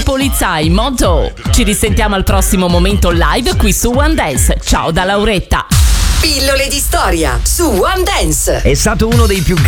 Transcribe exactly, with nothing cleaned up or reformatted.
Polizai, Moto. Ci risentiamo al prossimo momento live qui su One Dance. Ciao da Lauretta. Pillole di storia su One Dance. È stato uno dei più